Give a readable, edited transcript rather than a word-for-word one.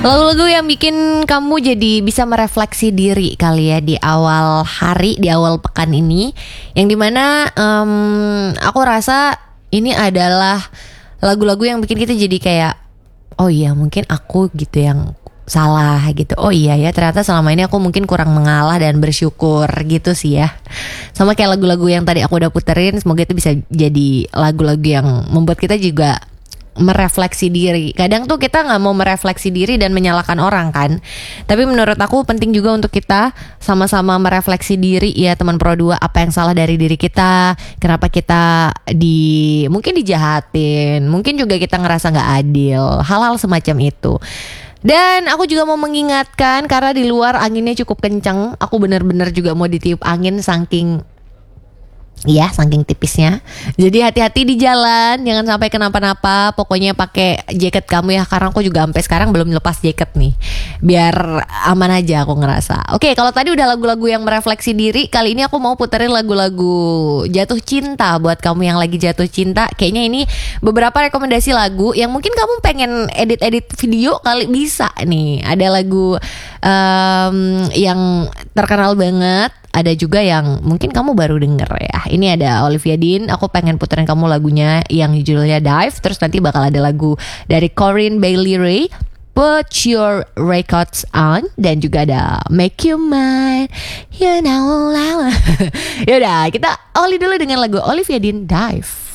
Lagu-lagu yang bikin kamu jadi bisa merefleksi diri kali ya di awal hari, di awal pekan ini. Yang dimana aku rasa ini adalah lagu-lagu yang bikin kita jadi kayak, oh iya mungkin aku gitu yang salah gitu. Oh iya ya, ternyata selama ini aku mungkin kurang mengalah dan bersyukur gitu sih ya. Sama kayak lagu-lagu yang tadi aku udah puterin, semoga itu bisa jadi lagu-lagu yang membuat kita juga merefleksi diri. Kadang tuh kita nggak mau merefleksi diri dan menyalahkan orang kan. Tapi menurut aku penting juga untuk kita sama-sama merefleksi diri ya teman Pro 2, apa yang salah dari diri kita, kenapa kita mungkin dijahatin, mungkin juga kita ngerasa nggak adil, hal-hal semacam itu. Dan aku juga mau mengingatkan karena di luar anginnya cukup kencang, aku benar-benar juga mau ditiup angin saking tipisnya. Jadi hati-hati di jalan, jangan sampai kenapa-napa. Pokoknya pakai jaket kamu ya, karena aku juga sampai sekarang belum lepas jaket nih. Biar aman aja aku ngerasa. Oke, kalau tadi udah lagu-lagu yang merefleksi diri, kali ini aku mau puterin lagu-lagu jatuh cinta buat kamu yang lagi jatuh cinta. Kayaknya ini beberapa rekomendasi lagu yang mungkin kamu pengen edit-edit video kali bisa nih. Ada lagu yang terkenal banget, ada juga yang mungkin kamu baru denger ya. Ini ada Olivia Dean, aku pengen puterin kamu lagunya yang judulnya Dive. Terus nanti bakal ada lagu dari Corinne Bailey Rae, Put Your Records On. Dan juga ada Make You Mine, You Know. Yaudah, kita oli dulu dengan lagu Olivia Dean, Dive.